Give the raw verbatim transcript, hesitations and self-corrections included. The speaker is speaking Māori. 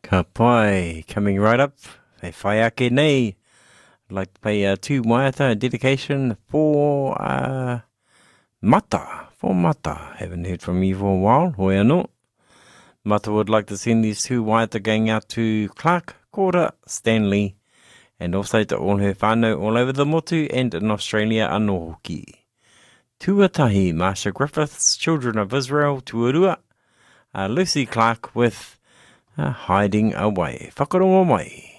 Ka pai, coming right up. They whai ake nei. I'd like to pay uh, two waiata, a dedication for uh, Mata. For Mata. Haven't heard from you for a while. Hoi anō. Mata would like to send these two waiata going out to Clark, Kora, Stanley, and also to all her whānau all over the motu and in Australia anō hoki. Tuatahi, Marsha Griffiths, Children of Israel, Tuarua, uh, Lucy Clark with uh, Hiding Away. Whakarongo mai.